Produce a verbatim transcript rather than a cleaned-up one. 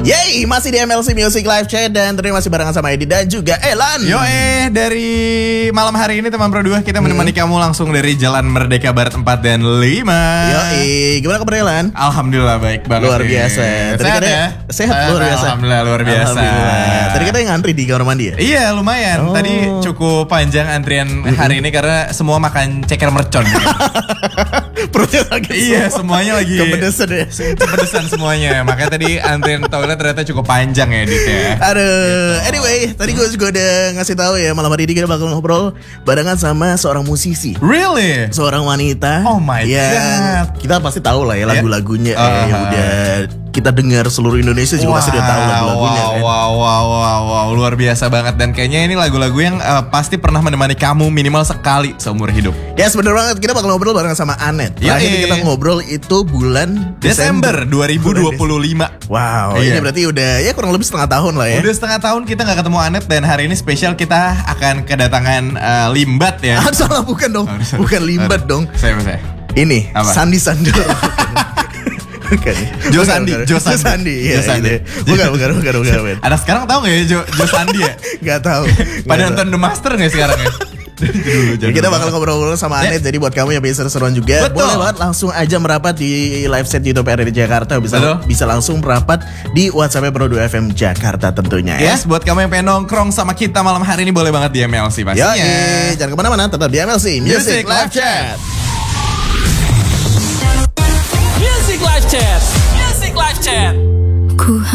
Yeay, masih di M L C Music Live Chat dan tadi masih barengan sama Edi dan juga Elan. Yo eh, dari malam hari ini teman Pro dua kita menemani hmm. kamu langsung dari Jalan Merdeka Barat empat dan lima. Yo eh, gimana kabar Elan? Alhamdulillah baik banget. Luar biasa. Tadi sehat katanya, ya? Sehat luar biasa. Alhamdulillah luar biasa. Alhamdulillah. Tadi katanya ngantri di kamar mandi ya? Iya lumayan. Oh. Tadi cukup panjang antrian mm-hmm. hari ini karena semua makan ceker mercon. Perutnya sakit. Iya semuanya lagi kepedesan ya. Kepedesan semuanya. Makanya tadi antrian toilet ternyata cukup panjang ya Dit ya. Aduh, gitu. Anyway, tadi gue juga udah ngasih tahu ya malam hari ini kita bakal ngobrol barengan sama seorang musisi. Really? Seorang wanita. Oh my yang god. Kita pasti tahu lah ya lagu-lagunya yeah. uh-huh. yang udah kita dengar seluruh Indonesia juga wow, pasti udah tahu lagu-lagunya wow, kan. Wow, wow, wow, wow, luar biasa banget. Dan kayaknya ini lagu-lagu yang uh, pasti pernah menemani kamu minimal sekali seumur hidup. Ya yes, bener banget, kita bakal ngobrol barengan sama Anet. Terakhir Yoi. kita ngobrol itu bulan Desember, Desember dua ribu dua puluh lima. Wow, iya. Ini berarti udah ya kurang lebih setengah tahun lah ya. Udah setengah tahun kita gak ketemu Anet. Dan hari ini spesial kita akan kedatangan uh, Limbat ya. Ah, salah bukan dong, oh, bukan Limbat dong. Saya, saya. Ini apa? Sandi Sandoro. Bukan. Jo Sandi, Jo Sandi. Jo Sandi, ya, Sandi. Bukan, bukan, bukan, bukan, bukan. Ada sekarang tahu nggak ya Jo, Jo Sandi ya? Gak tahu. Pada nonton The Master nggak sekarang ya? Jadi kita bakal ngobrol-ngobrol sama Anet. Jadi buat kamu yang bisa seru-seruan juga, betul, boleh banget langsung aja merapat di live set YouTube R R D Jakarta. Bisa betul. bisa langsung merapat di WhatsApp Pro dua F M Jakarta tentunya ya. Yes, buat kamu yang pengen nongkrong sama kita malam hari ini boleh banget di M L C pastinya. Yo, jangan kemana-mana, tetap di M L C Music, Music Live Chat. Music Live Chat. Music Live Chat.